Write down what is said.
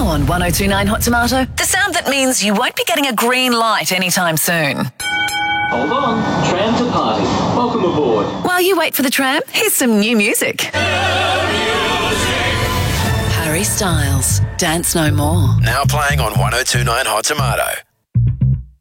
On 1029 Hot Tomato, the sound that means you won't be getting a green light anytime soon. Hold on, tram to party. Welcome aboard. While you wait for the tram, here's some new music. Harry Styles, Dance No More. Now playing on 1029 Hot Tomato.